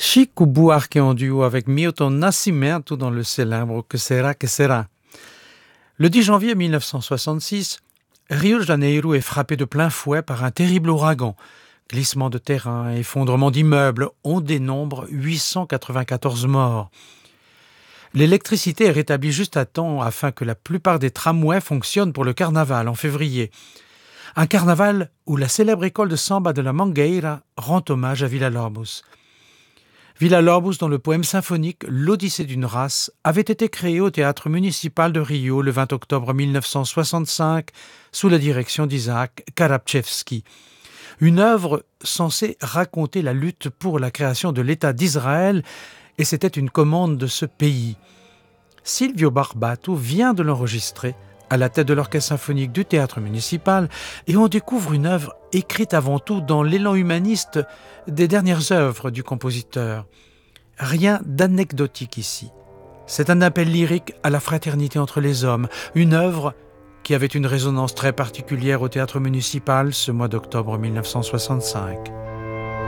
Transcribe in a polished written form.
Chico Buarque en duo avec Milton Nascimento dans le célèbre Que sera, que sera. Le 10 janvier 1966, Rio de Janeiro est frappé de plein fouet par un terrible ouragan. Glissement de terrain, effondrement d'immeubles, on dénombre 894 morts. L'électricité est rétablie juste à temps afin que la plupart des tramways fonctionnent pour le carnaval en février. Un carnaval où la célèbre école de samba de la Mangueira rend hommage à Villa-Lobos. Villa-Lobos, dont le poème symphonique « L'Odyssée d'une race » avait été créé au théâtre municipal de Rio le 20 octobre 1965 sous la direction d'Isaac Karabchevski. Une œuvre censée raconter la lutte pour la création de l'État d'Israël, et c'était une commande de ce pays. Silvio Barbato vient de l'enregistrer à la tête de l'orchestre symphonique du théâtre municipal, et on découvre une œuvre écrite avant tout dans l'élan humaniste des dernières œuvres du compositeur. Rien d'anecdotique ici. C'est un appel lyrique à la fraternité entre les hommes, une œuvre qui avait une résonance très particulière au théâtre municipal ce mois d'octobre 1965.